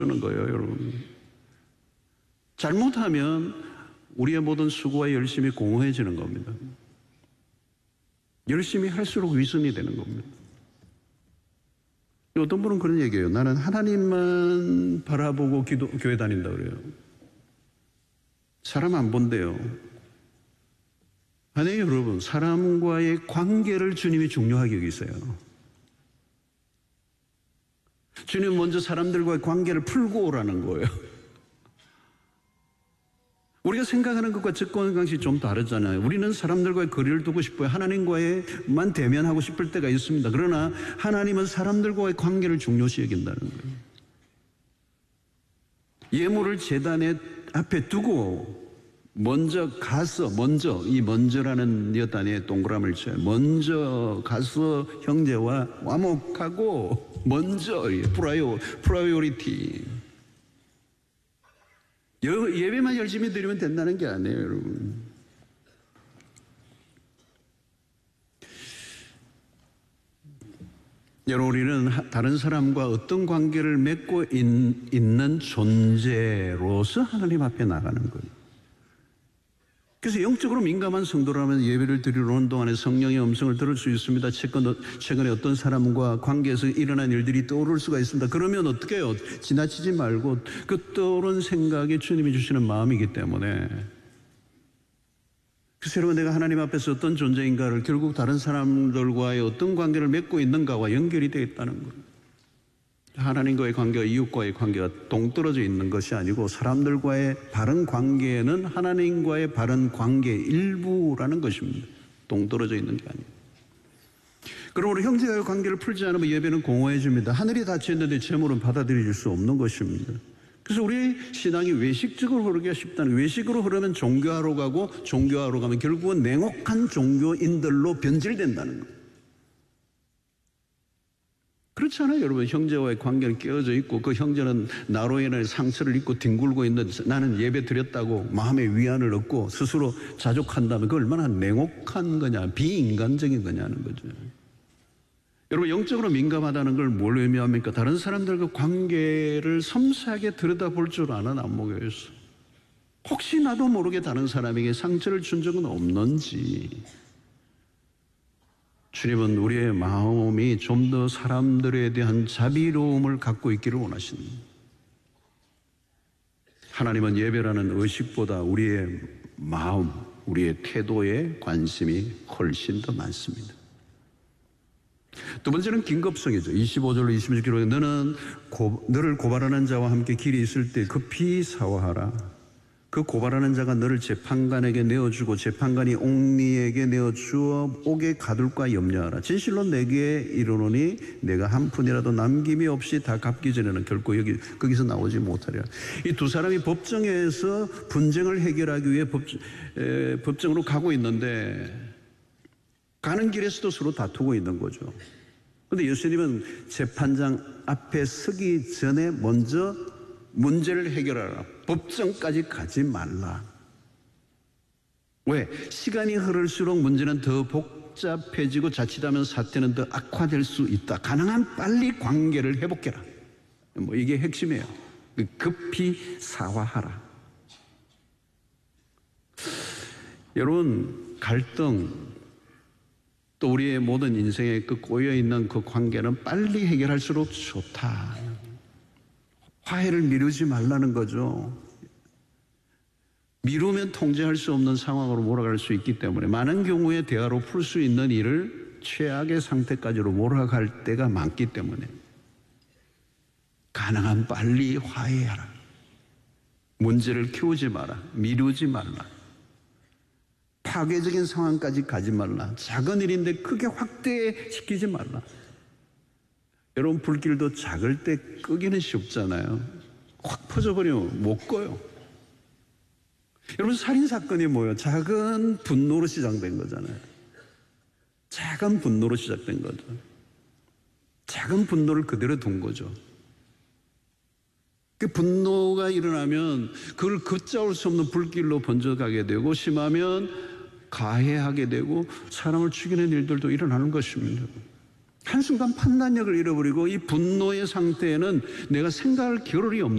거예요, 여러분. 잘못하면 우리의 모든 수고와 열심이 공허해지는 겁니다. 열심히 할수록 위선이 되는 겁니다. 어떤 분은 그런 얘기해요. 나는 하나님만 바라보고 교회 다닌다 그래요. 사람 안 본대요. 아니 여러분, 사람과의 관계를 주님이 중요하게 여기세요. 주님 먼저 사람들과의 관계를 풀고 오라는 거예요. 우리가 생각하는 것과 접근 방식이 좀 다르잖아요. 우리는 사람들과의 거리를 두고 싶어요. 하나님과만 대면하고 싶을 때가 있습니다. 그러나 하나님은 사람들과의 관계를 중요시 여긴다는 거예요. 예물을 제단에 앞에 두고 먼저 가서 이 먼저라는 여 단위에 동그라미를 쳐요. 먼저 가서 형제와 화목하고 먼저 프라이오리티. 예배만 열심히 드리면 된다는 게 아니에요, 여러분. 여러분, 우리는 다른 사람과 어떤 관계를 맺고 있는 존재로서 하나님 앞에 나가는 거예요. 그래서 영적으로 민감한 성도라면 예배를 드리러 오는 동안에 성령의 음성을 들을 수 있습니다. 최근에 어떤 사람과 관계에서 일어난 일들이 떠오를 수가 있습니다. 그러면 어떻게 해요? 지나치지 말고 그 떠오른 생각이 주님이 주시는 마음이기 때문에. 그래서 여러분, 내가 하나님 앞에서 어떤 존재인가를 결국 다른 사람들과의 어떤 관계를 맺고 있는가와 연결이 되어 있다는 거예요. 하나님과의 관계와 이웃과의 관계가 동떨어져 있는 것이 아니고 사람들과의 바른 관계는 하나님과의 바른 관계의 일부라는 것입니다. 동떨어져 있는 게 아니에요. 그러므로 형제와의 관계를 풀지 않으면 예배는 공허해집니다. 하늘이 닫혀있는데 재물은 받아들일 수 없는 것입니다. 그래서 우리의 신앙이 외식적으로 흐르기가 쉽다는 거예요. 외식으로 흐르면 종교하러 가고 종교하러 가면 결국은 냉혹한 종교인들로 변질된다는 거예요. 그렇잖아요, 여러분. 형제와의 관계는 깨어져 있고 그 형제는 나로 인해 상처를 입고 뒹굴고 있는데 나는 예배 드렸다고 마음의 위안을 얻고 스스로 자족한다면 그거 얼마나 냉혹한 거냐, 비인간적인 거냐는 거죠. 여러분, 영적으로 민감하다는 걸 뭘 의미합니까? 다른 사람들과 관계를 섬세하게 들여다볼 줄 아는 안목이었어. 혹시 나도 모르게 다른 사람에게 상처를 준 적은 없는지. 주님은 우리의 마음이 좀 더 사람들에 대한 자비로움을 갖고 있기를 원하십니다. 하나님은 예배라는 의식보다 우리의 마음, 우리의 태도에 관심이 훨씬 더 많습니다. 두 번째는 긴급성이죠. 25절로 26절로 너를 고발하는 자와 함께 길이 있을 때 급히 사화하라. 그 고발하는 자가 너를 재판관에게 내어주고 재판관이 옥리에게 내어주어 옥에 가둘까 염려하라. 진실로 내게 이르노니 내가 한 푼이라도 남김이 없이 다 갚기 전에는 결코 거기서 나오지 못하리라. 이 두 사람이 법정에서 분쟁을 해결하기 위해 법정으로 가고 있는데 가는 길에서도 서로 다투고 있는 거죠. 그런데 예수님은 재판장 앞에 서기 전에 먼저 문제를 해결하라. 법정까지 가지 말라. 왜? 시간이 흐를수록 문제는 더 복잡해지고 자칫하면 사태는 더 악화될 수 있다. 가능한 빨리 관계를 회복해라. 이게 핵심이에요. 급히 사화하라. 여러분, 갈등 또 우리의 모든 인생에 꼬여있는 그 관계는 빨리 해결할수록 좋다. 화해를 미루지 말라는 거죠. 미루면 통제할 수 없는 상황으로 몰아갈 수 있기 때문에 많은 경우에 대화로 풀 수 있는 일을 최악의 상태까지로 몰아갈 때가 많기 때문에 가능한 빨리 화해하라. 문제를 키우지 마라. 미루지 말라. 파괴적인 상황까지 가지 말라. 작은 일인데 크게 확대시키지 말라. 여러분, 불길도 작을 때 끄기는 쉽잖아요. 확 퍼져버리면 못 꺼요. 여러분, 살인사건이 뭐예요? 작은 분노로 시작된 거잖아요. 작은 분노로 시작된 거죠. 작은 분노를 그대로 둔 거죠. 그 분노가 일어나면 그걸 걷잡을 수 없는 불길로 번져가게 되고 심하면 가해하게 되고 사람을 죽이는 일들도 일어나는 것입니다. 한순간 판단력을 잃어버리고 이 분노의 상태에는 내가 생각할 겨를이 없는